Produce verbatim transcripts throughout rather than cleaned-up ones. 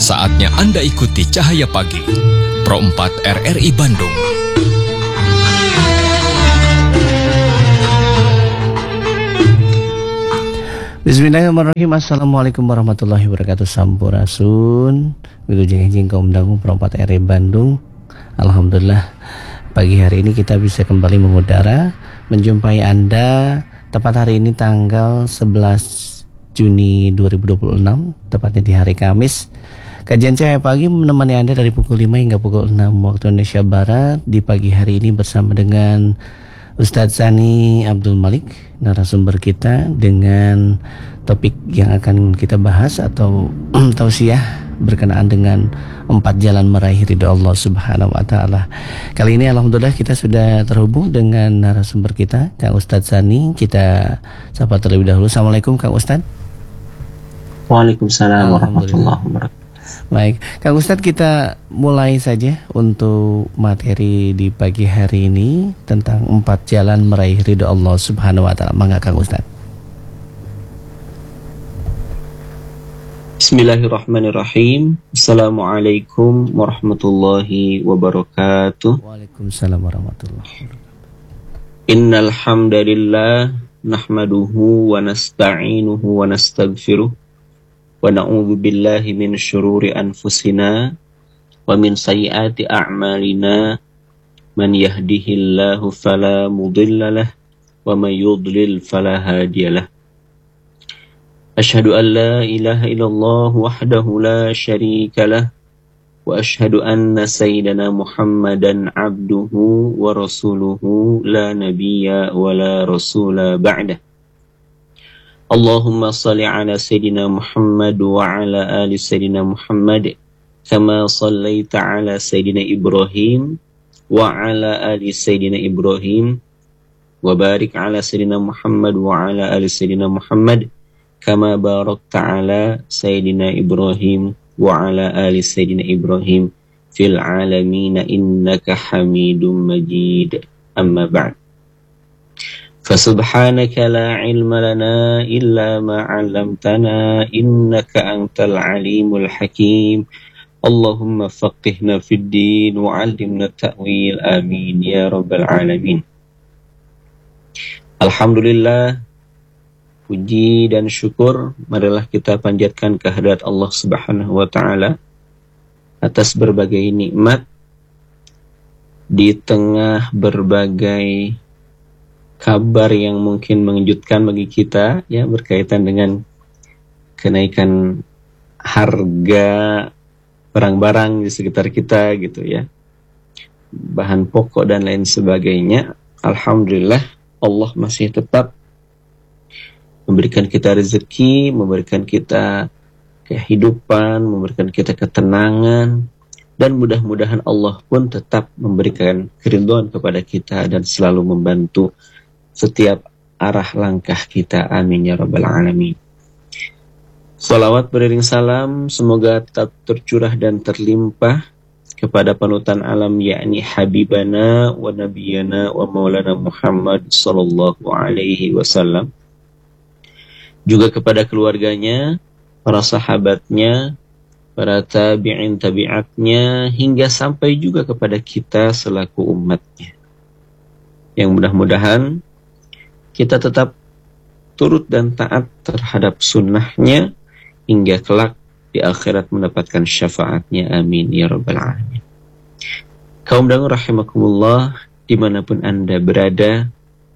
Saatnya Anda ikuti Cahaya Pagi, Pro empat R R I Bandung. Bismillahirrahmanirrahim. Assalamualaikum warahmatullahi wabarakatuh. Sampurasun wilujeng kaum dangu Pro empat R R I Bandung. Alhamdulillah, pagi hari ini kita bisa kembali mengudara, menjumpai Anda. Tepat hari ini tanggal sebelas Juni dua ribu dua puluh enam, tepatnya di hari Kamis. Kajian Cahaya Pagi menemani Anda dari pukul lima hingga pukul enam waktu Indonesia Barat. Di pagi hari ini bersama dengan Ustadz Sani Abdul Malik, narasumber kita, dengan topik yang akan kita bahas atau tausiah berkenaan dengan empat jalan meraih ridha Allah Subhanahu wa taala. Kali ini alhamdulillah kita sudah terhubung dengan narasumber kita, Kang Ustadz Sani. Kita sapa terlebih dahulu. Assalamualaikum Kang Ustadz. Waalaikumsalam warahmatullahi wabarakatuh. Baik, Kang Ustadz, kita mulai saja untuk materi di pagi hari ini tentang empat jalan meraih ridha Allah Subhanahu wa taala. Mangga Kang Ustadz. Bismillahirrahmanirrahim. Assalamualaikum warahmatullahi wabarakatuh. Waalaikumsalam warahmatullahi wabarakatuh. Innal hamdalillah nahmaduhu wa nasta'inuhu wa nastaghfiruh wa na'udzu billahi min syururi anfusina wa min sayyiati a'malina. Man yahdihillahu fala mudhillalah wa man yudlil fala hadiyalah. Asyhadu an la ilaha illallah wahdahu la syarika lah wa asyhadu anna sayyidana Muhammadan abduhu wa rasuluhu la nabiyya wa la rasula ba'dah. Allahumma salli ala sayyidina Muhammad wa ala ali sayyidina Muhammad kama sallaita ala sayyidina Ibrahim wa ala ali sayyidina Ibrahim wa barik ala sayyidina Muhammad wa ala ali sayyidina Muhammad kama barakta ala sayyidina Ibrahim wa ala ali sayyidina Ibrahim fil alamin innaka Hamidum Majid. Amma ba'd. Fasubhanaka la ilma lana illa ma 'allamtana innaka antal alimul hakim. Allahumma faqihna fid din wa 'allimna ta'wil. Amin ya rabbal alamin. Alhamdulillah, puji dan syukur marilah kita panjatkan kehadirat Allah Subhanahu wa taala atas berbagai nikmat di tengah berbagai kabar yang mungkin mengejutkan bagi kita, ya, berkaitan dengan kenaikan harga barang-barang di sekitar kita gitu ya, bahan pokok dan lain sebagainya. Alhamdulillah, Allah masih tetap memberikan kita rezeki, memberikan kita kehidupan, memberikan kita ketenangan, dan mudah-mudahan Allah pun tetap memberikan keridhaan kepada kita dan selalu membantu setiap arah langkah kita. Amin ya rabbal alamin. Salawat beriring salam semoga tetap tercurah dan terlimpah kepada panutan alam, yakni Habibana wa Nabiyana wa Maulana Muhammad sallallahu alaihi wasallam, juga kepada keluarganya, para sahabatnya, para tabi'in tabi'atnya, hingga sampai juga kepada kita selaku umatnya, yang mudah-mudahan kita tetap turut dan taat terhadap sunnahnya hingga kelak di akhirat mendapatkan syafaatnya. Amin ya rabbal alamin. Kaum dangu rahimakumullah, dimanapun Anda berada,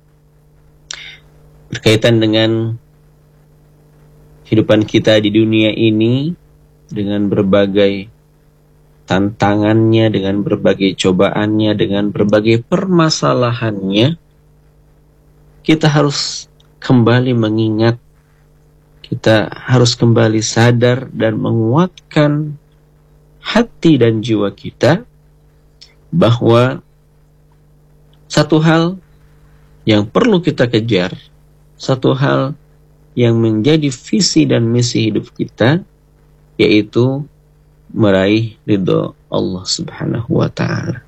berkaitan dengan kehidupan kita di dunia ini, dengan berbagai tantangannya, dengan berbagai cobaannya, dengan berbagai permasalahannya, kita harus kembali mengingat, kita harus kembali sadar dan menguatkan hati dan jiwa kita bahwa satu hal yang perlu kita kejar, satu hal yang menjadi visi dan misi hidup kita, yaitu meraih ridho Allah Subhanahu wa taala.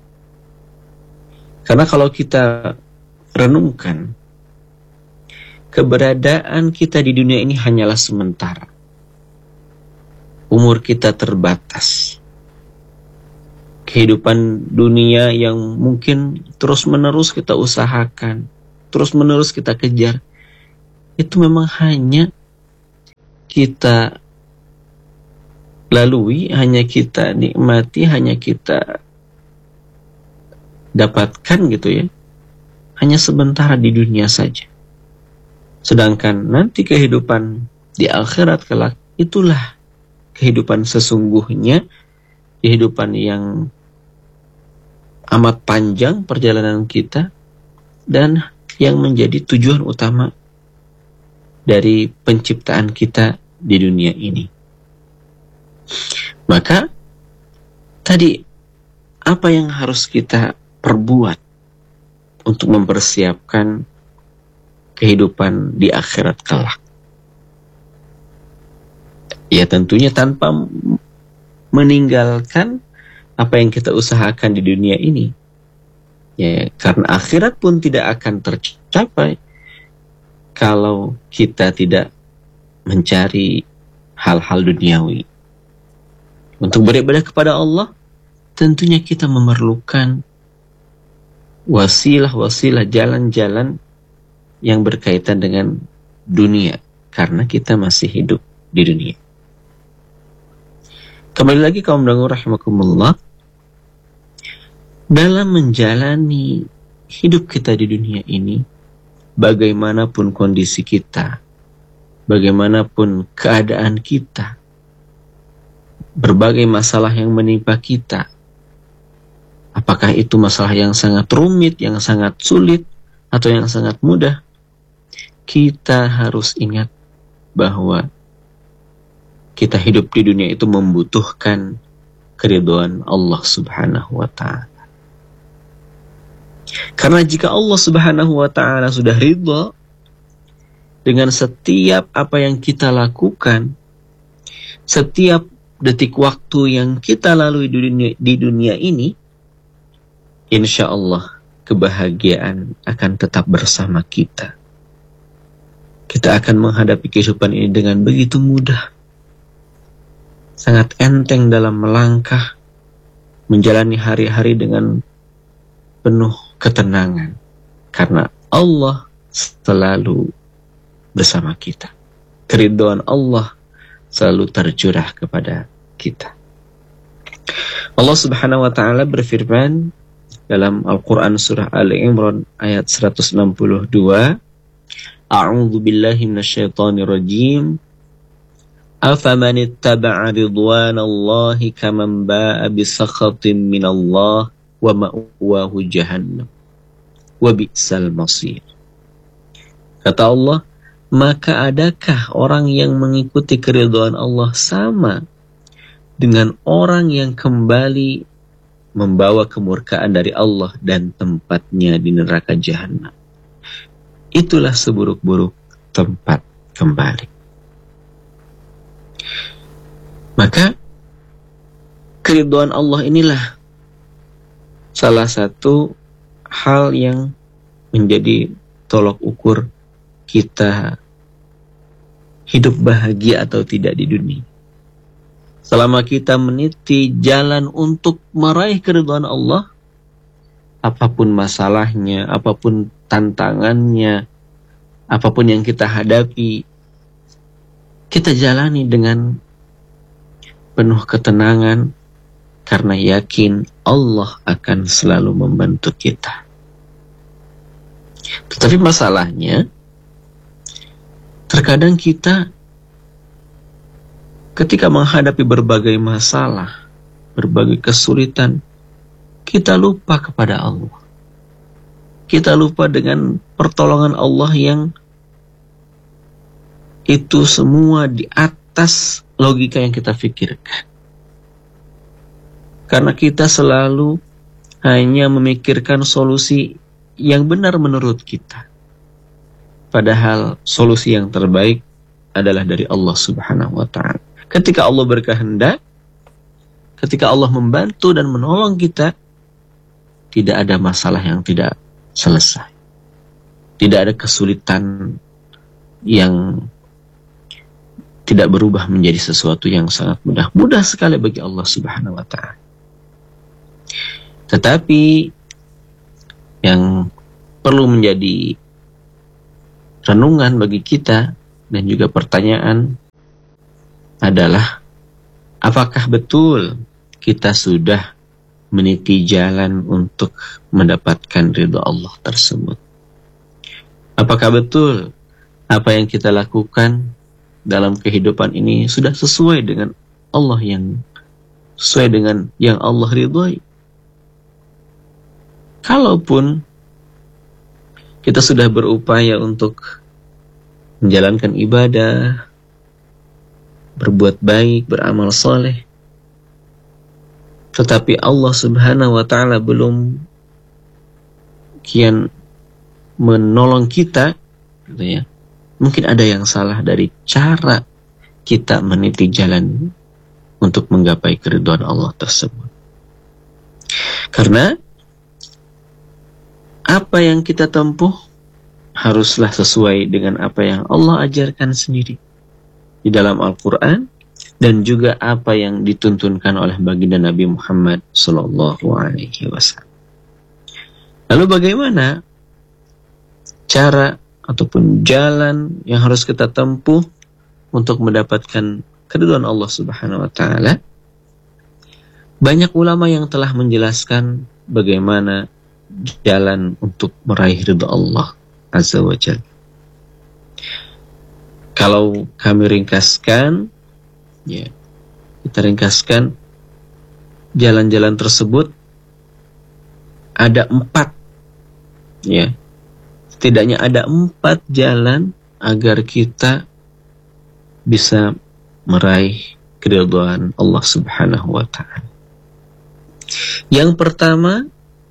Karena kalau kita renungkan, keberadaan kita di dunia ini hanyalah sementara. umur kita terbatas. Kehidupan dunia yang mungkin terus-menerus kita usahakan, terus-menerus kita kejar, itu memang hanya kita lalui, hanya kita nikmati, hanya kita dapatkan gitu ya, hanya sebentar di dunia saja. Sedangkan nanti kehidupan di akhirat kelak, itulah kehidupan sesungguhnya, kehidupan yang amat panjang perjalanan kita, dan yang menjadi tujuan utama dari penciptaan kita di dunia ini. Maka tadi, apa yang harus kita perbuat untuk mempersiapkan kehidupan di akhirat kelak? Ya tentunya tanpa meninggalkan apa yang kita usahakan di dunia ini. Ya, karena akhirat pun tidak akan tercapai kalau kita tidak mencari hal-hal duniawi. Untuk beribadah kepada Allah, tentunya kita memerlukan wasilah-wasilah, jalan-jalan yang berkaitan dengan dunia, karena kita masih hidup di dunia. Kembali lagi kaum dangu rahimakumullah, dalam menjalani hidup kita di dunia ini, bagaimanapun kondisi kita, bagaimanapun keadaan kita, berbagai masalah yang menimpa kita, apakah itu masalah yang sangat rumit, yang sangat sulit, atau yang sangat mudah, kita harus ingat bahwa kita hidup di dunia itu membutuhkan keridhaan Allah Subhanahu wa Ta'ala. Karena jika Allah Subhanahu wa Ta'ala sudah ridha dengan setiap apa yang kita lakukan, setiap detik waktu yang kita lalui di dunia, di dunia ini, insya Allah kebahagiaan akan tetap bersama kita. Kita akan menghadapi kehidupan ini dengan begitu mudah, sangat enteng dalam melangkah, menjalani hari-hari dengan penuh ketenangan, karena Allah selalu bersama kita. Keridhaan Allah selalu tercurah kepada kita. Allah Subhanahu wa Ta'ala berfirman dalam Al-Quran surah Ali Imran ayat seratus enam puluh dua, A'udzu billahi minasyaitonir rajim. Afaman ittaba'a ridwanallahi kaman ba'a bisakhatin minallah wa ma'wahu jahannam wa bi'sal masir. Kata Allah, maka adakah orang yang mengikuti keridhaan Allah sama dengan orang yang kembali membawa kemurkaan dari Allah dan tempatnya di neraka jahannam? Itulah seburuk-buruk tempat kembali. Maka keridhaan Allah inilah salah satu hal yang menjadi tolok ukur kita hidup bahagia atau tidak di dunia. Selama kita meniti jalan untuk meraih keridhaan Allah, apapun masalahnya, apapun tantangannya, apapun yang kita hadapi, kita jalani dengan penuh ketenangan, karena yakin Allah akan selalu membantu kita. Tetapi masalahnya, terkadang kita ketika menghadapi berbagai masalah, berbagai kesulitan, kita lupa kepada Allah. Kita lupa dengan pertolongan Allah yang itu semua di atas logika yang kita pikirkan. Karena kita selalu hanya memikirkan solusi yang benar menurut kita. Padahal solusi yang terbaik adalah dari Allah Subhanahu wa Ta'ala. Ketika Allah berkehendak, ketika Allah membantu dan menolong kita, tidak ada masalah yang tidak selesai. Tidak ada kesulitan yang tidak berubah menjadi sesuatu yang sangat mudah. Mudah sekali bagi Allah Subhanahu wa ta'ala. Tetapi yang perlu menjadi renungan bagi kita dan juga pertanyaan adalah, apakah betul kita sudah meniti jalan untuk mendapatkan ridha Allah tersebut? Apakah betul apa yang kita lakukan dalam kehidupan ini sudah sesuai dengan Allah, yang sesuai dengan yang Allah ridhai? Kalaupun kita sudah berupaya untuk menjalankan ibadah, berbuat baik, beramal soleh, tetapi Allah Subhanahu wa ta'ala belum kian menolong kita, gitu ya, mungkin ada yang salah dari cara kita meniti jalan untuk menggapai keridhaan Allah tersebut. Karena apa yang kita tempuh haruslah sesuai dengan apa yang Allah ajarkan sendiri di dalam Al-Quran, dan juga apa yang dituntunkan oleh baginda Nabi Muhammad sallallahu alaihi wasallam. Lalu bagaimana cara ataupun jalan yang harus kita tempuh untuk mendapatkan keridhaan Allah Subhanahu wa ta'ala? Banyak ulama yang telah menjelaskan bagaimana jalan untuk meraih ridha Allah Azza wa Jalla. Kalau kami ringkaskan, ya, kita ringkaskan jalan-jalan tersebut ada empat, ya. Setidaknya ada empat jalan agar kita bisa meraih keridhaan Allah Subhanahu wa ta'ala. Yang pertama,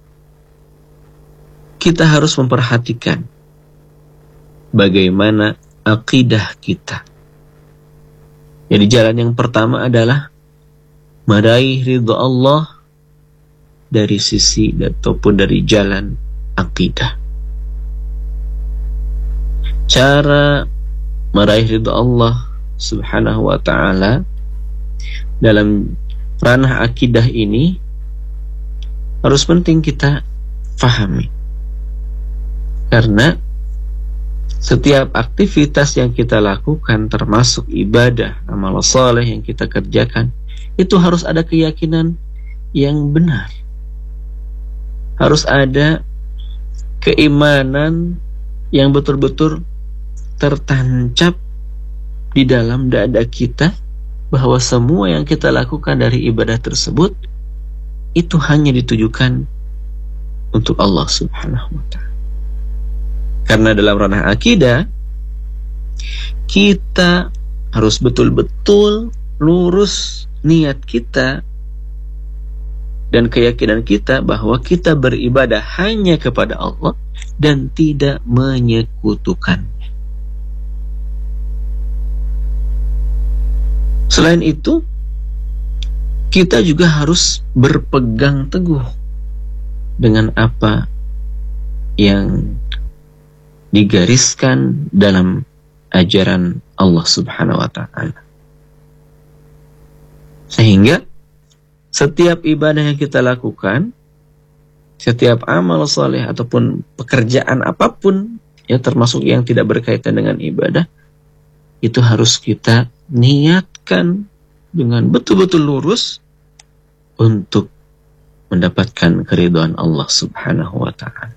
kita harus memperhatikan bagaimana akidah kita. Jadi jalan yang pertama adalah meraih ridha Allah dari sisi ataupun dari jalan akidah. Cara meraih ridha Allah Subhanahu wa ta'ala dalam ranah akidah ini harus penting kita fahami. Karena setiap aktivitas yang kita lakukan, termasuk ibadah, amal saleh yang kita kerjakan, itu harus ada keyakinan yang benar. Harus ada keimanan yang betul-betul tertancap di dalam dada kita, bahwa semua yang kita lakukan dari ibadah tersebut itu hanya ditujukan untuk Allah Subhanahu wa ta'ala. Karena dalam ranah akidah, kita harus betul-betul lurus niat kita dan keyakinan kita bahwa kita beribadah hanya kepada Allah dan tidak menyekutukan. Selain itu, kita juga harus berpegang teguh dengan apa yang digariskan dalam ajaran Allah Subhanahu wa ta'ala. Sehingga setiap ibadah yang kita lakukan, setiap amal saleh ataupun pekerjaan apapun, ya termasuk yang tidak berkaitan dengan ibadah, itu harus kita niatkan dengan betul-betul lurus untuk mendapatkan keridhaan Allah Subhanahu wa ta'ala.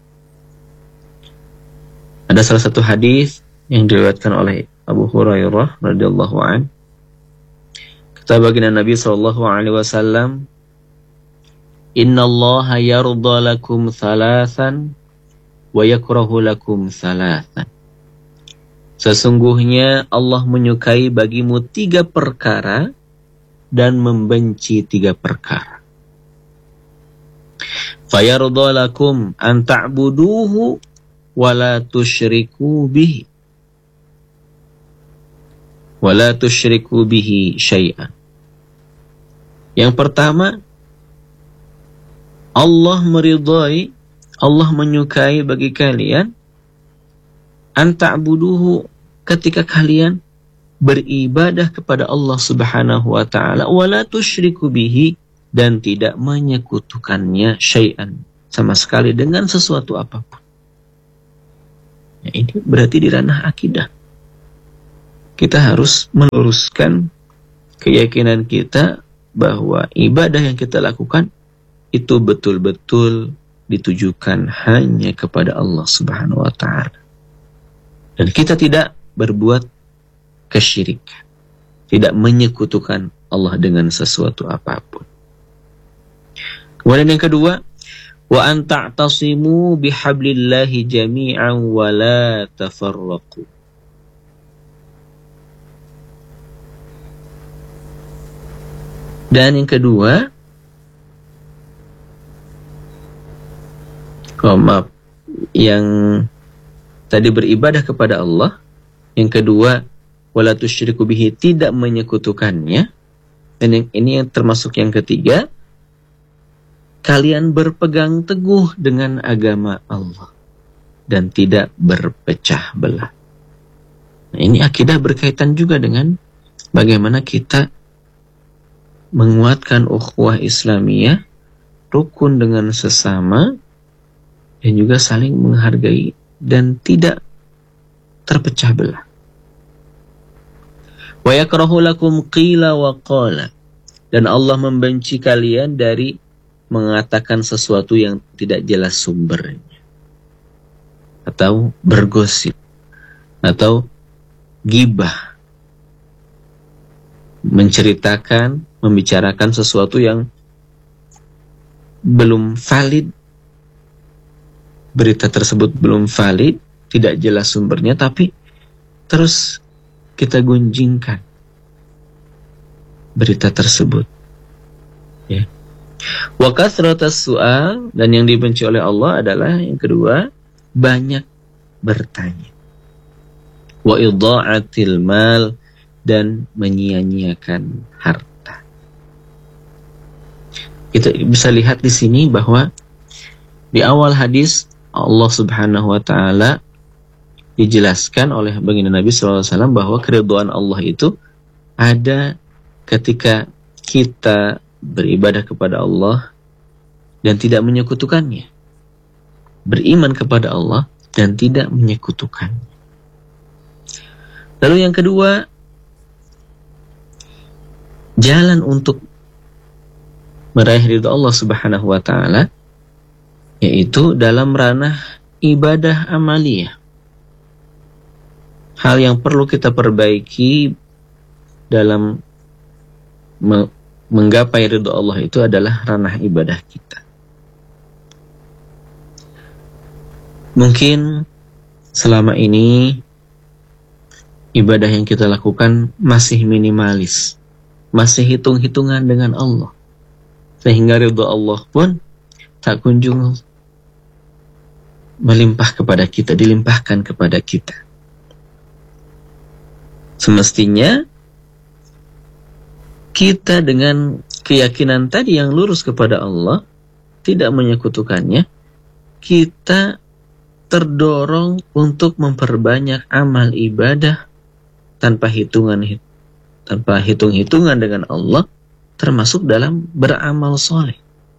Ada salah satu hadis yang diriwayatkan oleh Abu Hurairah radhiyallahu an. Kata baginda Nabi sallallahu alaihi wasallam, "Inna Allah yarda lakum thalathan wa yakrahu lakum thalathan." Sesungguhnya Allah menyukai bagimu tiga perkara dan membenci tiga perkara. Fayarda lakum an ta'buduhu wala tusyriku bihi wala tusyriku bihi syai'an. Yang pertama, Allah meridai, Allah menyukai bagi kalian an ta'buduhu, ketika kalian beribadah kepada Allah Subhanahu wa taala wala tusyriku bihi, dan tidak menyekutukannya syai'an, sama sekali dengan sesuatu apapun. Ya, ini berarti di ranah akidah. Kita harus meluruskan keyakinan kita bahwa ibadah yang kita lakukan itu betul-betul ditujukan hanya kepada Allah Subhanahu wa taala. Dan kita tidak berbuat kesyirikan, tidak menyekutukan Allah dengan sesuatu apapun. Kemudian yang kedua, wa an ta'tasimu bihablillahi jami'an wa la tafarraqu. Dan yang kedua, oh maaf, yang tadi beribadah kepada Allah, yang kedua wala tusyriku bihi, tidak menyekutukannya, dan yang ini yang termasuk yang ketiga, kalian berpegang teguh dengan agama Allah dan tidak berpecah belah. Nah, ini akidah berkaitan juga dengan bagaimana kita menguatkan ukhuwah Islamiyah, rukun dengan sesama, dan juga saling menghargai dan tidak terpecah belah. Wa yakrahu lakum qila wa qala, dan Allah membenci kalian dari mengatakan sesuatu yang tidak jelas sumbernya, atau bergosip, atau gibah, menceritakan, membicarakan sesuatu yang belum valid, berita tersebut belum valid, tidak jelas sumbernya, tapi terus kita gunjingkan berita tersebut. Ya. Wa kasratas su'al, dan yang dibenci oleh Allah adalah yang kedua, banyak bertanya. Wa idha'atil mal, dan menyia-nyiakan harta. Kita bisa lihat di sini bahwa di awal hadis Allah Subhanahu wa taala dijelaskan oleh baginda Nabi shallallahu alaihi wasallam bahwa keridhaan Allah itu ada ketika kita beribadah kepada Allah dan tidak menyekutukannya, beriman kepada Allah dan tidak menyekutukannya. Lalu yang kedua, jalan untuk meraih ridha Allah Subhanahu wa taala yaitu dalam ranah ibadah amaliyah. Hal yang perlu kita perbaiki dalam me- menggapai ridha Allah itu adalah ranah ibadah kita. Mungkin selama ini ibadah yang kita lakukan masih minimalis, masih hitung-hitungan dengan Allah, sehingga ridha Allah pun tak kunjung melimpah kepada kita, dilimpahkan kepada kita. Semestinya kita dengan keyakinan tadi yang lurus kepada Allah, tidak menyekutukannya, kita terdorong untuk memperbanyak amal ibadah tanpa hitungan tanpa hitung-hitungan dengan Allah, termasuk dalam beramal soleh.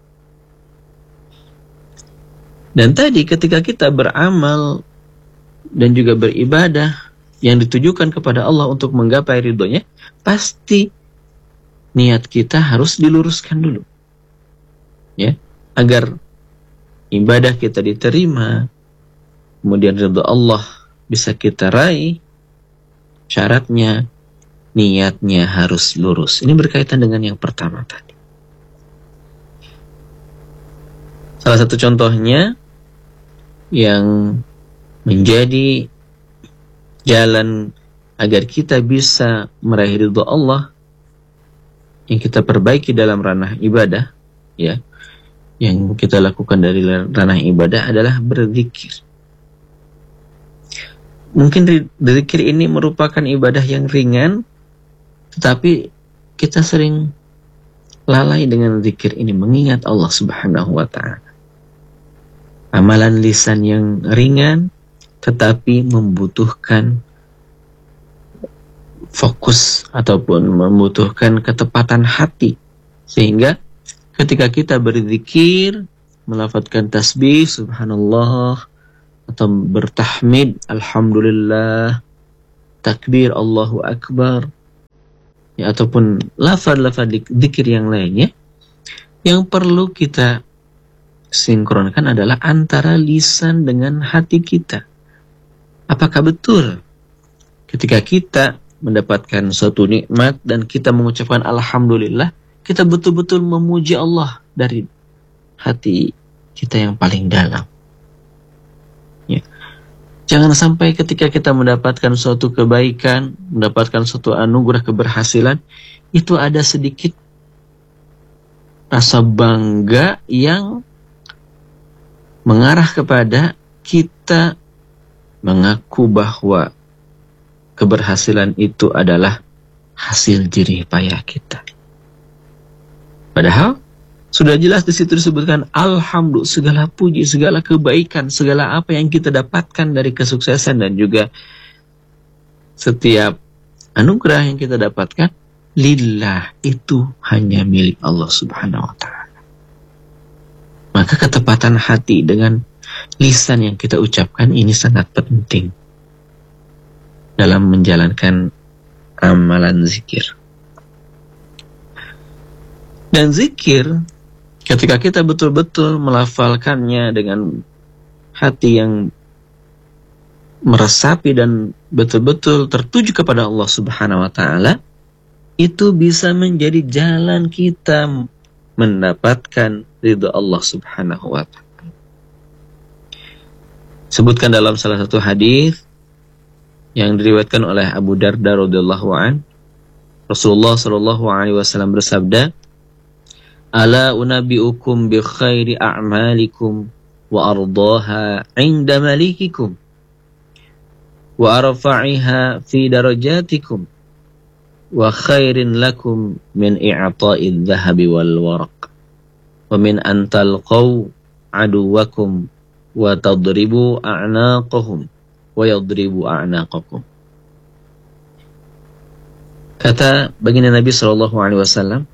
Dan tadi ketika kita beramal dan juga beribadah yang ditujukan kepada Allah untuk menggapai ridhonya, pasti niat kita harus diluruskan dulu, ya, agar ibadah kita diterima, kemudian ridho Allah bisa kita raih. Syaratnya niatnya harus lurus. Ini berkaitan dengan yang pertama tadi. Salah satu contohnya yang menjadi jalan agar kita bisa meraih ridho Allah, yang kita perbaiki dalam ranah ibadah, ya, yang kita lakukan dari ranah ibadah adalah berzikir. Mungkin berzikir ini merupakan ibadah yang ringan, tetapi kita sering lalai dengan zikir ini, mengingat Allah Subhanahu wa ta'ala. Amalan lisan yang ringan, tetapi membutuhkan fokus ataupun membutuhkan ketepatan hati, sehingga ketika kita berzikir, melafadzkan tasbih subhanallah atau bertahmid alhamdulillah, takbir Allahu akbar, ya, ataupun lafaz-lafaz zikir yang lainnya, yang perlu kita sinkronkan adalah antara lisan dengan hati kita. Apakah betul ketika kita mendapatkan suatu nikmat dan kita mengucapkan alhamdulillah, kita betul-betul memuji Allah dari hati kita yang paling dalam? Ya. Jangan sampai ketika kita mendapatkan suatu kebaikan, mendapatkan suatu anugerah keberhasilan, itu ada sedikit rasa bangga yang mengarah kepada kita mengaku bahwa keberhasilan itu adalah hasil jerih payah kita. Padahal sudah jelas di situ disebutkan alhamdulillah, segala puji, segala kebaikan, segala apa yang kita dapatkan dari kesuksesan dan juga setiap anugerah yang kita dapatkan lillah, itu hanya milik Allah Subhanahu wa taala. Maka ketepatan hati dengan lisan yang kita ucapkan ini sangat penting dalam menjalankan amalan zikir. Dan zikir, ketika kita betul-betul melafalkannya dengan hati yang meresapi dan betul-betul tertuju kepada Allah Subhanahu wa taala, itu bisa menjadi jalan kita mendapatkan ridha Allah Subhanahu wa taala. Sebutkan dalam salah satu hadis yang diriwayatkan oleh Abu Darda radhiyallahu an, Rasulullah sallallahu alaihi wasallam bersabda, "Ala unabbiukum bi khairi a'malikum wa ardaha 'inda malikikum wa arfa'iha fi darajatikum wa khairin lakum min i'ta'idz dhahabi wal waraq wa min an talqaw aduwakum wa tadribu a'naqahum wa yadribu a'naqakum." Kata baginda Nabi sallallahu alaihi wasallam,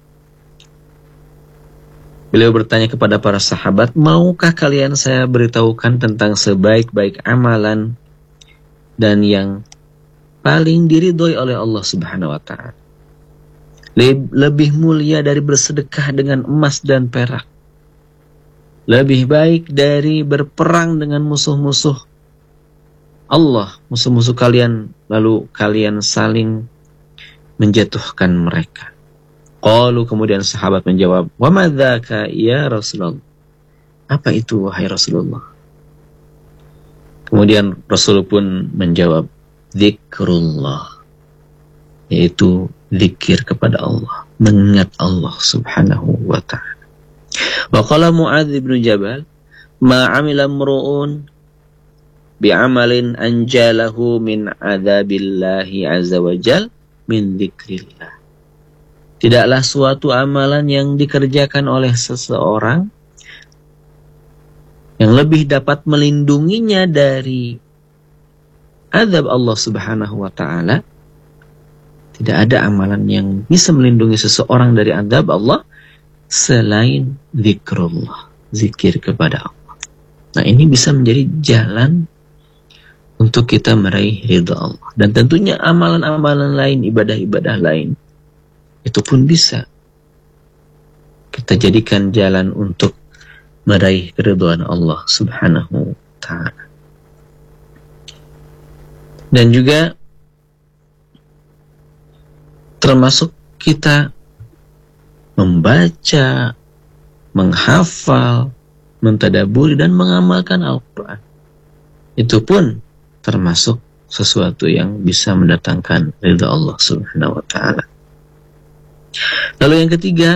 beliau bertanya kepada para sahabat, "Maukah kalian saya beritahukan tentang sebaik-baik amalan dan yang paling diridhoi oleh Allah Subhanahu wa taala? Lebih mulia dari bersedekah dengan emas dan perak. Lebih baik dari berperang dengan musuh-musuh Allah, musuh-musuh kalian, lalu kalian saling menjatuhkan mereka." Qalu, kemudian sahabat menjawab, "Wa ma dzaka ya Rasulullah?" Apa itu wahai Rasulullah? Kemudian Rasul pun menjawab, "Zikrullah," yaitu zikir kepada Allah, mengingat Allah Subhanahu wa taala. Wa qala Mu'adz bin Jabal, "Ma 'amila imru'un bi'amalin anjalahu min 'adzabillahi 'azza wa jal min dzikrillah." Tidaklah suatu amalan yang dikerjakan oleh seseorang yang lebih dapat melindunginya dari azab Allah Subhanahu wa taala. Tidak ada amalan yang bisa melindungi seseorang dari azab Allah selain zikrullah, zikir kepada Allah. Nah, ini bisa menjadi jalan untuk kita meraih ridha Allah. Dan tentunya amalan-amalan lain, ibadah-ibadah lain, itu pun bisa kita jadikan jalan untuk meraih keridhaan Allah Subhanahu wa taala. Dan juga termasuk kita membaca, menghafal, mentadaburi dan mengamalkan Al-Quran. Itu pun termasuk sesuatu yang bisa mendatangkan ridha Allah Subhanahu wa taala. Lalu yang ketiga,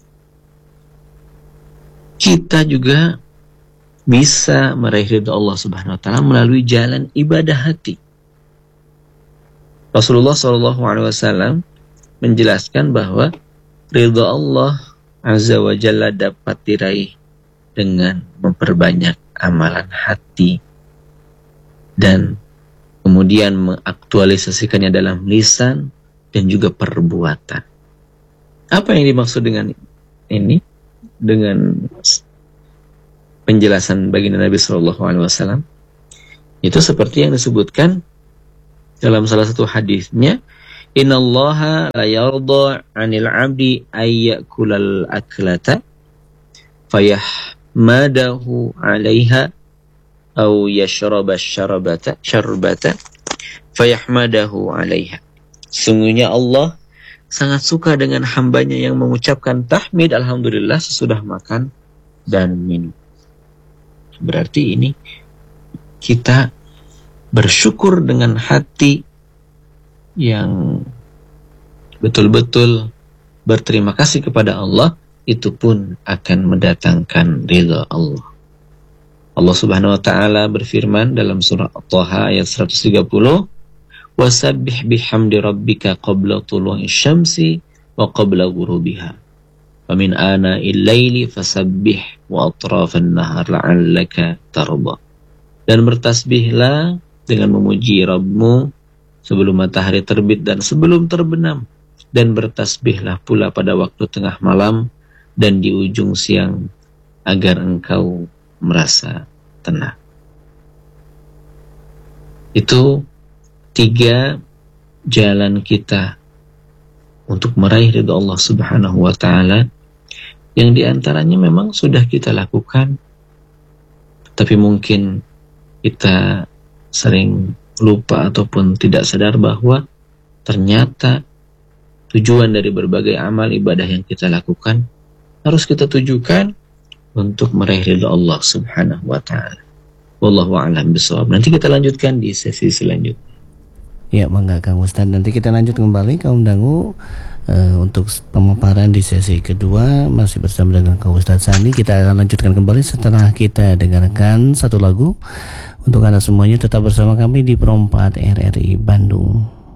kita juga bisa meraih ridha Allah Subhanahu wa taala melalui jalan ibadah hati. Rasulullah shallallahu alaihi wasallam menjelaskan bahwa ridha Allah Azza wa Jalla dapat diraih dengan memperbanyak amalan hati dan kemudian mengaktualisasikannya dalam lisan dan juga perbuatan. Apa yang dimaksud dengan ini? Dengan penjelasan baginda Nabi Shallallahu Alaihi Wasallam itu seperti yang disebutkan dalam salah satu hadisnya, Innallaha la yarda 'anil 'abdi ayyakulal aklata fayahmadahu 'alaiha aw yashraba syarbata syarbata fayahmadahu 'alaiha. Sungguhnya Allah sangat suka dengan hambanya yang mengucapkan tahmid alhamdulillah sesudah makan dan minum. Berarti ini kita bersyukur dengan hati yang betul-betul berterima kasih kepada Allah, itu pun akan mendatangkan ridha Allah. Allah Subhanahu wa taala berfirman dalam surah At-Taha ayat seratus tiga puluh, "Wasabbih bihamdi rabbika qabla tulu'i syamsi wa qabla ghurubiha. Wa min ana'il laili fasabbih wa atrafan nahar la'allaka tarda." Dan bertasbihlah dengan memuji Rabbmu sebelum matahari terbit dan sebelum terbenam, dan bertasbihlah pula pada waktu tengah malam dan di ujung siang agar engkau merasa tenang. Itu tiga jalan kita untuk meraih ridha Allah Subhanahu wa taala, yang diantaranya memang sudah kita lakukan, tapi mungkin kita sering lupa ataupun tidak sadar bahwa ternyata tujuan dari berbagai amal ibadah yang kita lakukan harus kita tujukan untuk meraih ridha Allah Subhanahu wa taala. Wallahu a'lam bishawab. Nanti kita lanjutkan di sesi selanjutnya. Ya, mangga Kang Ustaz. Nanti kita lanjut kembali kaum dangu uh, untuk pemaparan di sesi kedua masih bersama dengan Kang Ustaz Sani. Kita akan lanjutkan kembali setelah kita dengarkan satu lagu. Untuk Anda semuanya tetap bersama kami di Pro empat R R I Bandung.